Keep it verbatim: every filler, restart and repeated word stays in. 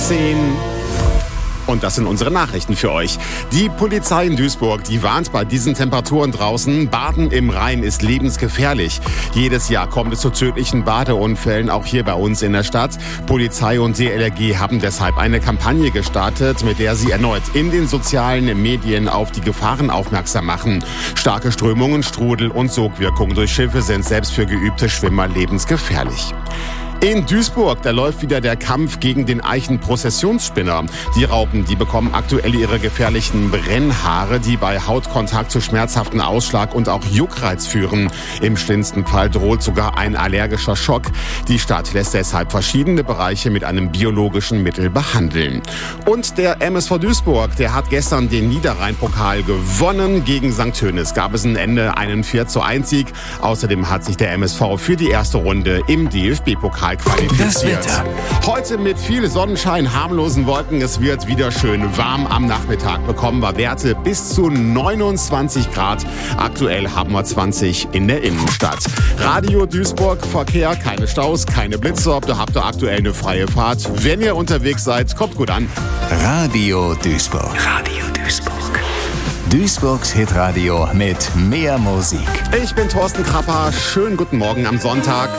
zehn. Und das sind unsere Nachrichten für euch. Die Polizei in Duisburg, die warnt, bei diesen Temperaturen draußen, Baden im Rhein ist lebensgefährlich. Jedes Jahr kommt es zu tödlichen Badeunfällen, auch hier bei uns in der Stadt. Polizei und D L R G haben deshalb eine Kampagne gestartet, mit der sie erneut in den sozialen Medien auf die Gefahren aufmerksam machen. Starke Strömungen, Strudel und Sogwirkung durch Schiffe sind selbst für geübte Schwimmer lebensgefährlich. In Duisburg, da läuft wieder der Kampf gegen den Eichenprozessionsspinner. Die Raupen, die bekommen aktuell ihre gefährlichen Brennhaare, die bei Hautkontakt zu schmerzhaften Ausschlag und auch Juckreiz führen. Im schlimmsten Fall droht sogar ein allergischer Schock. Die Stadt lässt deshalb verschiedene Bereiche mit einem biologischen Mittel behandeln. Und der M S V Duisburg, der hat gestern den Niederrhein-Pokal gewonnen. Gegen Sankt Hönes gab es am Ende einen vier zu eins Sieg. Außerdem hat sich der M S V für die erste Runde im D F B-Pokal qualifiziert. Das Wetter. Heute mit viel Sonnenschein, harmlosen Wolken. Es wird wieder schön warm. Am Nachmittag bekommen wir Werte bis zu neunundzwanzig Grad. Aktuell haben wir zwanzig in der Innenstadt. Radio Duisburg, Verkehr, keine Staus, keine Blitze. Da habt ihr aktuell eine freie Fahrt. Wenn ihr unterwegs seid, kommt gut an. Radio Duisburg. Radio Duisburg. Duisburgs Hitradio mit mehr Musik. Ich bin Thorsten Krapper. Schönen guten Morgen am Sonntag.